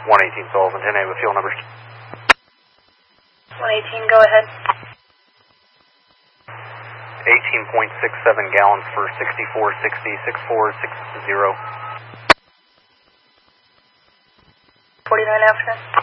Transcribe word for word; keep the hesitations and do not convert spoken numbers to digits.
one eighteen Sullivan, ten A with fuel numbers. one eighteen, go ahead. eighteen point six seven gallons for sixty-four sixty, six four six zero. forty-nine after.